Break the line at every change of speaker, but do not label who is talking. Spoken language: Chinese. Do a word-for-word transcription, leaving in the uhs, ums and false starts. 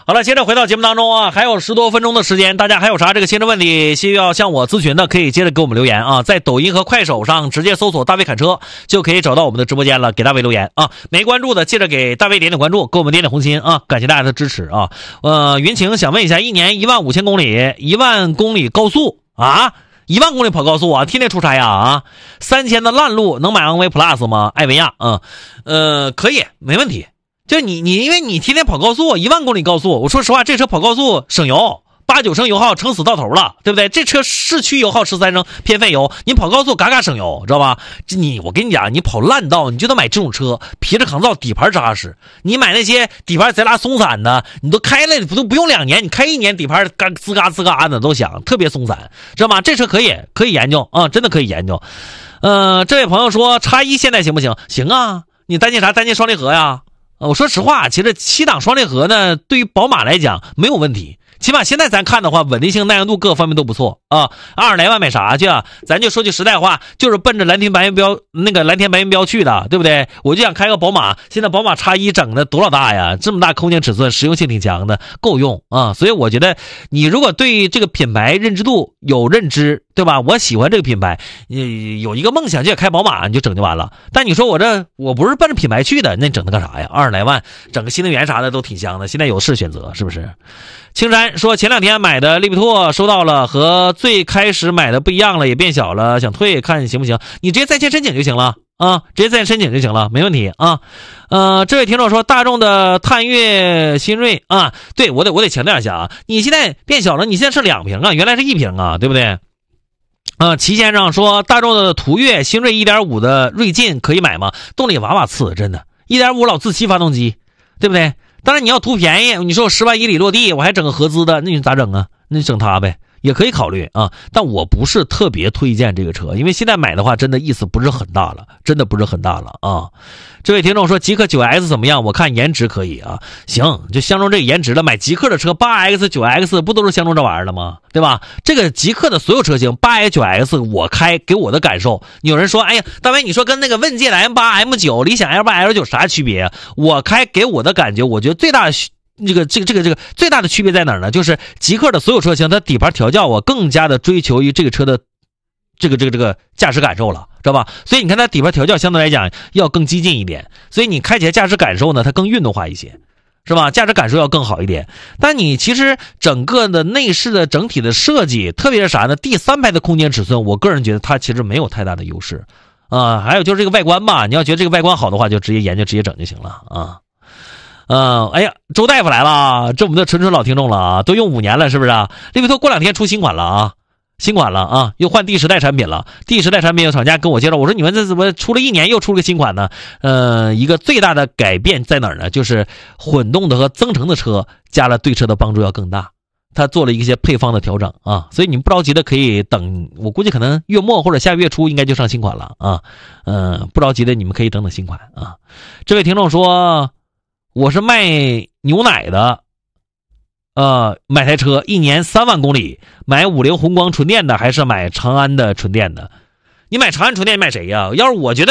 好了，接着回到节目当中啊，还有十多分钟的时间，大家还有啥这个新车问题需要向我咨询的，可以接着给我们留言啊，在抖音和快手上直接搜索大卫侃车就可以找到我们的直播间了，给大卫留言啊。没关注的记着给大卫点点关注，给我们点点红心啊，感谢大家的支持啊。呃，云晴想问一下，一年一万五千公里，一万公里高速啊，一万公里跑高速啊，天天出差呀啊，三千的烂路能买昂威 Plus 吗？艾维亚啊，呃，可以，没问题。就你你因为你天天跑高速，一万公里高速，我说实话，这车跑高速省油，八九升油耗撑死到头了，对不对？这车市区油耗十三升偏费油，你跑高速嘎嘎省油，知道吧？你我跟你讲，你跑烂道你就得买这种车，皮质抗造，底盘扎实。你买那些底盘贼拉松散的，你都开了不都不用两年，你开一年底盘嘎吱嘎吱嘎的都响，特别松散，知道吗？这车可以可以研究啊，真的可以研究。呃，这位朋友说叉一现在行不行？行啊，你单进啥？单进双离合呀？我说实话，其实七档双离合呢，对于宝马来讲没有问题，起码现在咱看的话，稳定性、耐用度各方面都不错啊。二十来万买啥去啊？咱就说句实在话，就是奔着蓝天白云标那个蓝天白云标去的，对不对？我就想开个宝马，现在宝马叉一整的多老大呀，这么大空间尺寸，实用性挺强的，够用啊。所以我觉得你如果对这个品牌认知度有认知，对吧？我喜欢这个品牌，有一个梦想就想开宝马，你就整就完了。但你说我这我不是奔着品牌去的，那你整它干啥呀？二十来万，整个新能源啥的都挺香的，现在有是选择，是不是？青山说前两天买的利比拓收到了，和最开始买的不一样了，也变小了，想退看行不行？你直接在线申请就行了啊，直接在线申请就行了，没问题啊。呃，这位听众说大众的探岳、新锐啊，对我得我得强调一下啊，你现在变小了，你现在是两屏啊，原来是一屏啊，对不对？啊，齐先生说大众的途岳、新锐 一点五 的锐劲可以买吗？动力哇哇次，真的 一点五 老自吸发动机，对不对？当然你要图便宜，你说我十万以里落地，我还整个合资的，那你咋整啊？那你整它呗，也可以考虑啊。但我不是特别推荐这个车，因为现在买的话，真的意思不是很大了，真的不是很大了啊。这位听众说极氪 九 X 怎么样？我看颜值可以啊，行，就相中这个颜值了，买极氪的车 八 X、九 X 不都是相中这玩意儿了吗？对吧？这个极氪的所有车型 八 X、九 X 我开给我的感受，有人说哎呀，大伟你说跟那个问界的 M 八、M 九、理想 L 八、L 九啥区别啊？我开给我的感觉，我觉得最大的这个这个这个这个最大的区别在哪儿呢？就是极氪的所有车型它底盘调教我更加的追求于这个车的这个这个这个驾驶感受了，知道吧？所以你看它底盘调教相对来讲要更激进一点，所以你开起来驾驶感受呢它更运动化一些，是吧？驾驶感受要更好一点。但你其实整个的内饰的整体的设计，特别是啥呢？第三排的空间尺寸，我个人觉得它其实没有太大的优势啊。还有就是这个外观吧，你要觉得这个外观好的话，就直接研究直接整就行了啊。嗯，哎呀，周大夫来了，这我们的纯纯老听众了啊，都用五年了，是不是啊？利比拓过两天出新款了啊，新款了啊，又换第十代产品了。第十代产品有厂家跟我介绍，我说你们这怎么出了一年又出了个新款呢？呃，一个最大的改变在哪儿呢？就是混动的和增程的车加了对车的帮助要更大，它做了一些配方的调整啊，所以你们不着急的可以等，我估计可能月末或者下月初应该就上新款了啊。嗯、呃，不着急的你们可以等等新款啊。这位听众说，我是卖牛奶的，呃，买台车一年三万公里，买五菱宏光纯电的还是买长安的纯电的？你买长安纯电买谁呀？要是我觉得